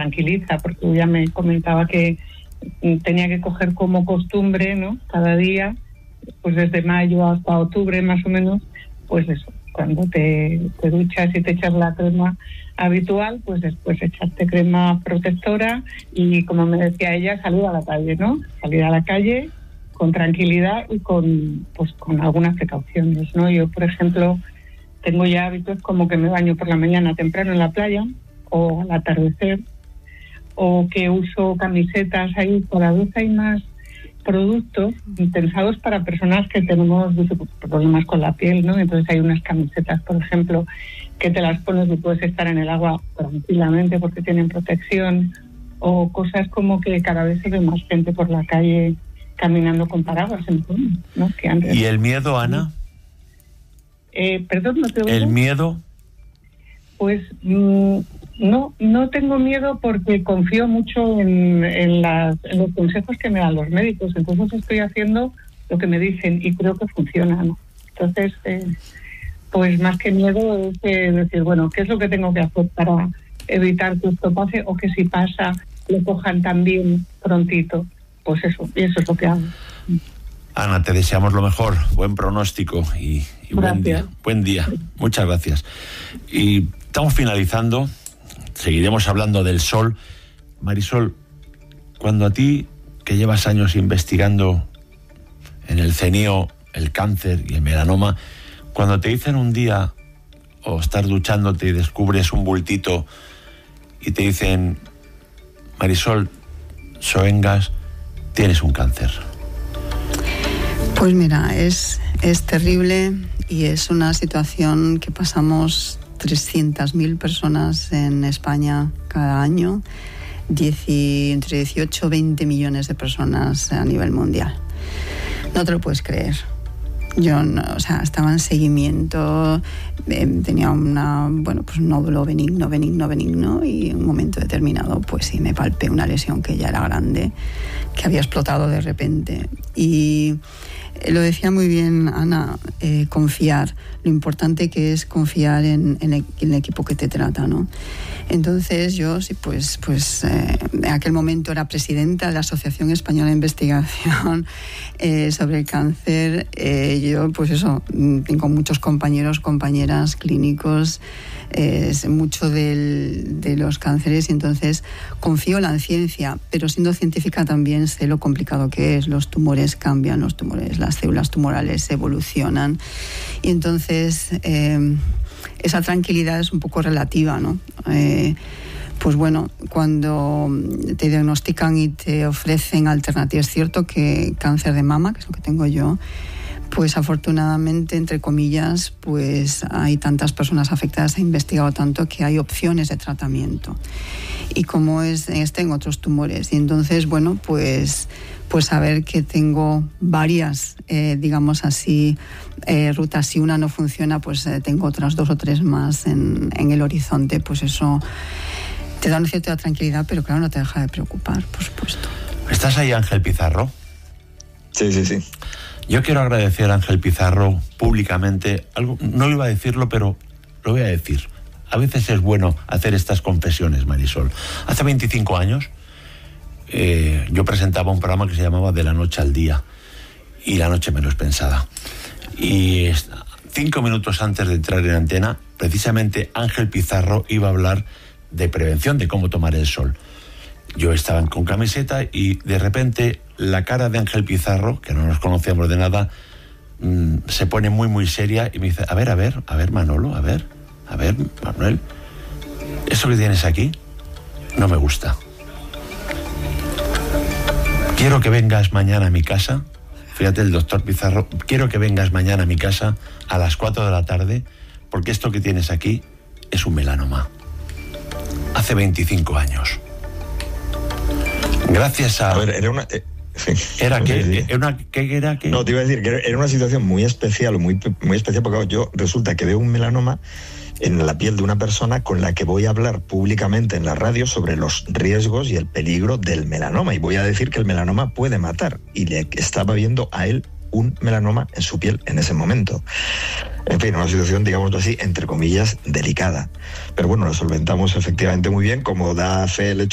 tranquiliza, porque ella me comentaba que tenía que coger como costumbre, ¿no? Cada día, pues desde mayo hasta octubre más o menos, pues eso, cuando te duchas y te echas la crema habitual, pues después echarte crema protectora y, como me decía ella, salir a la calle, ¿no? Salir a la calle con tranquilidad y con algunas precauciones, ¿no? Yo, por ejemplo, tengo ya hábitos como que me baño por la mañana temprano en la playa o al atardecer, o que uso camisetas ahí. Cada vez hay más productos pensados para personas que tenemos problemas con la piel, ¿no? Entonces hay unas camisetas, por ejemplo, que te las pones y puedes estar en el agua tranquilamente porque tienen protección, o cosas como que cada vez se ve más gente por la calle caminando con paraguas, ¿no? Que antes... ¿Y el miedo, Ana? Perdón, no te oigo. ¿El miedo? Pues no tengo miedo porque confío mucho en los consejos que me dan los médicos. Entonces estoy haciendo lo que me dicen y creo que funciona, ¿no? Entonces, pues más que miedo es decir, bueno, ¿qué es lo que tengo que hacer para evitar que esto pase, o que si pasa lo cojan también prontito? Pues eso, y eso es lo que hago. Ana, te deseamos lo mejor, buen pronóstico y buen día. Muchas gracias. Y estamos finalizando, seguiremos hablando del sol. Marisol, cuando a ti, que llevas años investigando en el CENIO el cáncer y el melanoma, cuando te dicen un día, o estás duchándote y descubres un bultito y te dicen, Marisol Soengas, tienes un cáncer. Pues mira, es terrible, y es una situación que pasamos 300.000 personas en España cada año, entre 18 y 20 millones de personas a nivel mundial. No te lo puedes creer. Yo estaba en seguimiento, tenía un nódulo benigno, y en un momento determinado pues sí me palpé una lesión que ya era grande, que había explotado de repente. Y lo decía muy bien Ana, confiar, lo importante que es confiar en el equipo que te trata, ¿no? Entonces yo sí, pues en aquel momento era presidenta de la Asociación Española de Investigación sobre el Cáncer. Yo pues eso, tengo muchos compañeros, compañeras clínicos, mucho de los cánceres, y entonces confío en la ciencia, pero siendo científica también sé lo complicado que es. Los tumores cambian, las células tumorales evolucionan, y entonces esa tranquilidad es un poco relativa, ¿no? Pues bueno, cuando te diagnostican y te ofrecen alternativas, es cierto que cáncer de mama, que es lo que tengo yo, pues afortunadamente, entre comillas, pues hay tantas personas afectadas, he investigado tanto que hay opciones de tratamiento. Y como es en otros tumores. Y entonces, bueno, pues saber que tengo varias, digamos así, rutas. Si una no funciona, pues tengo otras 2 o 3 más en el horizonte. Pues eso te da una cierta tranquilidad, pero claro, no te deja de preocupar, por supuesto. ¿Estás ahí, Ángel Pizarro? Sí. Yo quiero agradecer a Ángel Pizarro públicamente. No iba a decirlo, pero lo voy a decir. A veces es bueno hacer estas confesiones, Marisol. Hace 25 años yo presentaba un programa que se llamaba De la noche al día, y la noche menos pensada. Y 5 minutos antes de entrar en antena, precisamente Ángel Pizarro iba a hablar de prevención, de cómo tomar el sol. Yo estaba con camiseta y de repente la cara de Ángel Pizarro, que no nos conocíamos de nada, se pone muy, muy seria y me dice, a ver, Manolo, a ver, Manuel, eso que tienes aquí no me gusta. Quiero que vengas mañana a mi casa, fíjate, el doctor Pizarro, quiero que vengas mañana a mi casa a las 4 de la tarde, porque esto que tienes aquí es un melanoma. Hace 25 años. Gracias a... A ver, era una... ¿Era qué? ¿Qué era qué? No, te iba a decir que era una situación muy especial, muy especial, porque yo resulta que veo un melanoma en la piel de una persona con la que voy a hablar públicamente en la radio sobre los riesgos y el peligro del melanoma, y voy a decir que el melanoma puede matar, y le estaba viendo a él un melanoma en su piel en ese momento. En fin, una situación, digámoslo así, entre comillas, delicada. Pero bueno, lo solventamos efectivamente muy bien, como da fe el hecho